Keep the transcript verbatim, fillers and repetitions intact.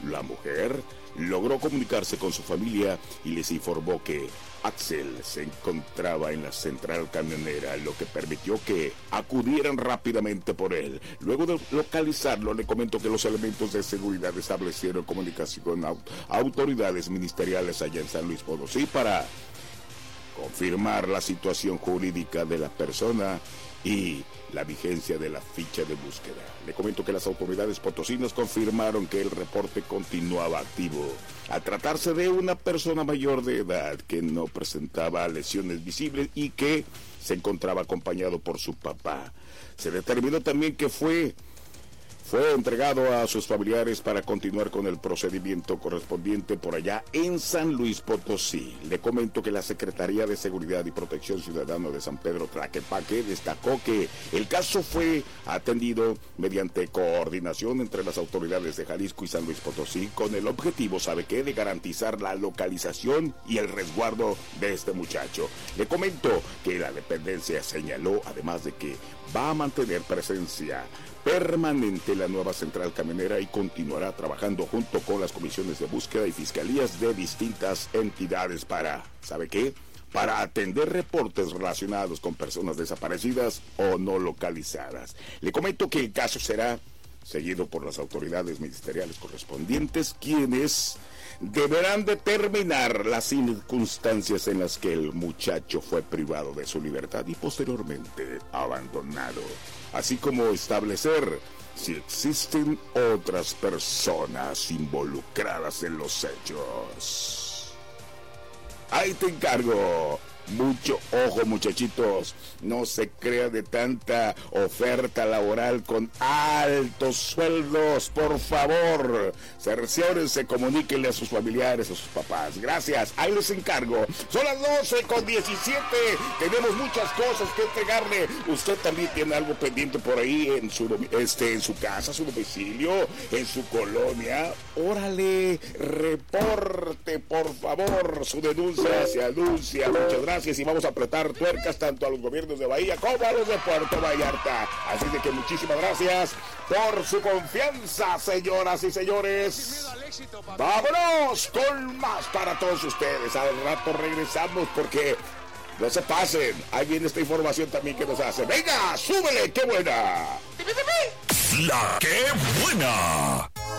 La mujer logró comunicarse con su familia y les informó que Axel se encontraba en la central camionera, lo que permitió que acudieran rápidamente por él. Luego de localizarlo, le comento que los elementos de seguridad establecieron comunicación con aut- autoridades ministeriales allá en San Luis Potosí para confirmar la situación jurídica de la persona y la vigencia de la ficha de búsqueda. Le comento que las autoridades potosinas confirmaron que el reporte continuaba activo. Al tratarse de una persona mayor de edad que no presentaba lesiones visibles y que se encontraba acompañado por su papá. Se determinó también que fue Fue entregado a sus familiares para continuar con el procedimiento correspondiente por allá en San Luis Potosí. Le comento que la Secretaría de Seguridad y Protección Ciudadana de San Pedro Tlaquepaque destacó que el caso fue atendido mediante coordinación entre las autoridades de Jalisco y San Luis Potosí con el objetivo, ¿sabe qué?, de garantizar la localización y el resguardo de este muchacho. Le comento que la dependencia señaló, además de que va a mantener presencia permanente en la nueva central camionera y continuará trabajando junto con las comisiones de búsqueda y fiscalías de distintas entidades para, ¿sabe qué?, para atender reportes relacionados con personas desaparecidas o no localizadas. Le comento que el caso será seguido por las autoridades ministeriales correspondientes, quienes deberán determinar las circunstancias en las que el muchacho fue privado de su libertad y posteriormente abandonado, así como establecer si existen otras personas involucradas en los hechos. Ahí te encargo. Mucho ojo, muchachitos, no se crea de tanta oferta laboral con altos sueldos, por favor. Cerciórense, comuníquenle a sus familiares, a sus papás. Gracias, ahí les encargo. Son las doce con diecisiete, tenemos muchas cosas que entregarle. Usted también tiene algo pendiente por ahí en su, este, en su casa, su domicilio, en su colonia. Órale, reporte, por favor, su denuncia se anuncia. Muchas gracias. Gracias y vamos a apretar tuercas tanto a los gobiernos de Bahía como a los de Puerto Vallarta. Así de que muchísimas gracias por su confianza, señoras y señores. Vámonos con más para todos ustedes. Al rato regresamos porque no se pasen. Ahí viene esta información también que nos hace. Venga, súbele, qué buena. La qué buena.